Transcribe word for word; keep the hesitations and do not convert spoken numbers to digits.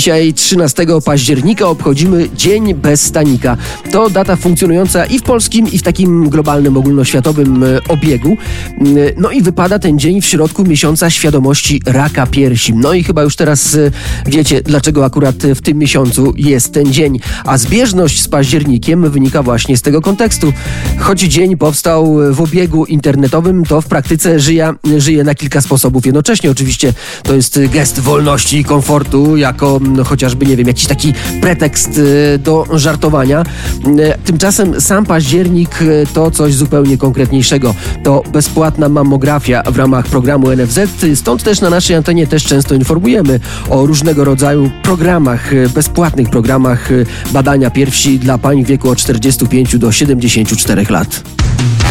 Dzisiaj, trzynastego października, obchodzimy Dzień Bez Stanika. To data funkcjonująca i w polskim, i w takim globalnym, ogólnoświatowym obiegu. No i wypada ten dzień w środku miesiąca świadomości raka piersi. No i chyba już teraz wiecie, dlaczego akurat w tym miesiącu jest ten dzień. A zbieżność z październikiem wynika właśnie z tego kontekstu. Choć dzień powstał w obiegu internetowym, to w praktyce żyje, żyje na kilka sposobów. Jednocześnie oczywiście to jest gest wolności i komfortu, jako no, chociażby, nie wiem, jakiś taki pretekst y, do żartowania. Y, tymczasem sam październik y, to coś zupełnie konkretniejszego. To bezpłatna mammografia w ramach programu N F Z. Stąd też na naszej antenie też często informujemy o różnego rodzaju programach, y, bezpłatnych programach y, badania piersi dla pań w wieku od czterdziestu pięciu do siedemdziesięciu czterech lat.